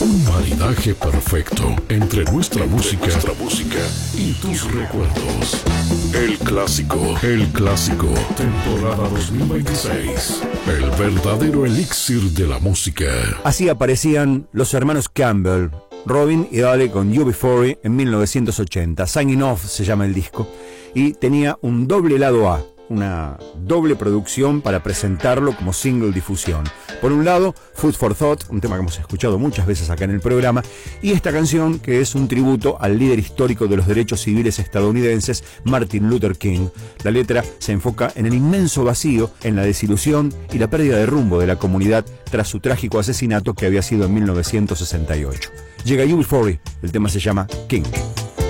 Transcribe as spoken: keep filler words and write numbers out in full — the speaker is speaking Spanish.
Un maridaje perfecto entre nuestra música, nuestra música y tus recuerdos. El clásico, el clásico, temporada dos mil veintiséis. El verdadero elixir de la música. Así aparecían los hermanos Campbell, Robin y Dale con U B cuarenta en mil novecientos ochenta. Signing Off se llama el disco y tenía un doble lado A, una doble producción para presentarlo como single difusión. Por un lado, Food for Thought, un tema que hemos escuchado muchas veces acá en el programa, y esta canción que es un tributo al líder histórico de los derechos civiles estadounidenses, Martin Luther King. La letra se enfoca en el inmenso vacío, en la desilusión y la pérdida de rumbo de la comunidad tras su trágico asesinato que había sido en mil novecientos sesenta y ocho. Llega U B cuarenta, el tema se llama King.